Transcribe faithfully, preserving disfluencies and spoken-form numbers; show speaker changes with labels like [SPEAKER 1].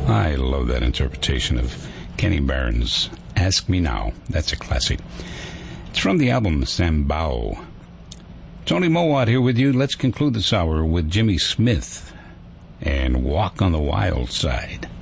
[SPEAKER 1] I love that interpretation of Kenny Barron's Ask Me Now. That's a classic. It's from the album Sambao. Tony Mowat here with you. Let's conclude this hour with Jimmy Smith and Walk on the Wild Side.